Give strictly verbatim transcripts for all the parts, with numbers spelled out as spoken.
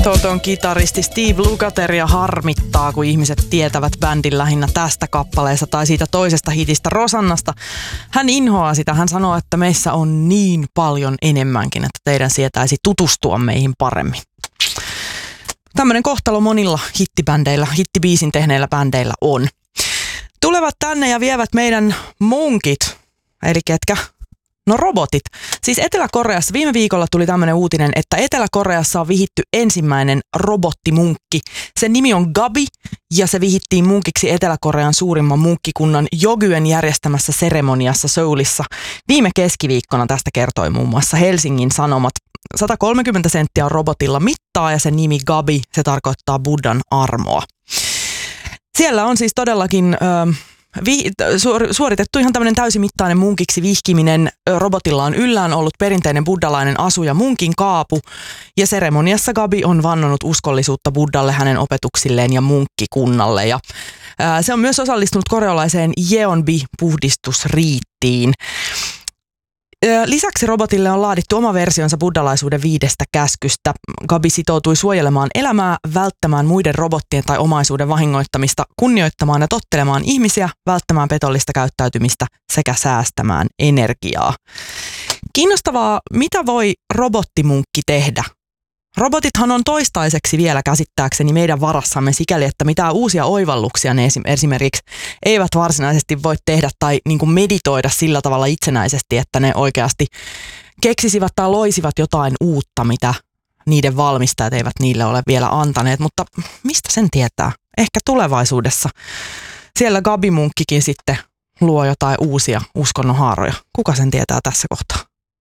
Toton kitaristi Steve Lukather harmittaa, kun ihmiset tietävät bändin lähinnä tästä kappaleesta tai siitä toisesta hitistä Rosannasta. Hän inhoaa sitä. Hän sanoo, että meissä on niin paljon enemmänkin, että teidän sietäisi tutustua meihin paremmin. Tämmöinen kohtalo monilla hittibändeillä, hittibiisin tehneillä bändeillä on. Tulevat tänne ja vievät meidän munkit, eli ketkä? No robotit. Siis Etelä-Koreassa viime viikolla tuli tämmöinen uutinen, että Etelä-Koreassa on vihitty ensimmäinen robottimunkki. Sen nimi on Gabi ja se vihittiin munkiksi Etelä-Korean suurimman munkkikunnan Yogyen järjestämässä seremoniassa Seulissa. Viime keskiviikkona tästä kertoi muun muassa Helsingin Sanomat. sata kolmekymmentä senttiä on robotilla mittaa ja sen nimi Gabi, se tarkoittaa Buddhan armoa. Siellä on siis todellakin Ö, Vi, suoritettu ihan tämmöinen täysimittainen munkiksi vihkiminen. Robotilla on yllään ollut perinteinen buddhalainen asu ja munkin kaapu. Ja seremoniassa Gabi on vannonut uskollisuutta Buddhalle, hänen opetuksilleen ja munkkikunnalle. Ja, ää, se on myös osallistunut koreolaiseen Yeonbi-puhdistusriittiin. Lisäksi robotille on laadittu oma versionsa buddhalaisuuden viidestä käskystä. Gabi sitoutui suojelemaan elämää, välttämään muiden robottien tai omaisuuden vahingoittamista, kunnioittamaan ja tottelemaan ihmisiä, välttämään petollista käyttäytymistä sekä säästämään energiaa. Kiinnostavaa, mitä voi robottimunkki tehdä? Robotithan on toistaiseksi vielä käsittääkseni meidän varassamme sikäli, että mitään uusia oivalluksia ne esimerkiksi eivät varsinaisesti voi tehdä tai niin kuin meditoida sillä tavalla itsenäisesti, että ne oikeasti keksisivät tai loisivat jotain uutta, mitä niiden valmistajat eivät niille ole vielä antaneet. Mutta mistä sen tietää? Ehkä tulevaisuudessa siellä Gabi-munkkikin sitten luo jotain uusia uskonnonhaaroja. Kuka sen tietää tässä kohtaa?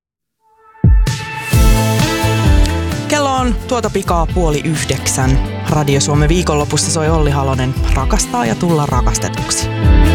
Kello on tuota pikaa puoli yhdeksän. Radio Suomen viikonlopussa soi Olli Halonen Rakastaa ja tulla rakastetuksi.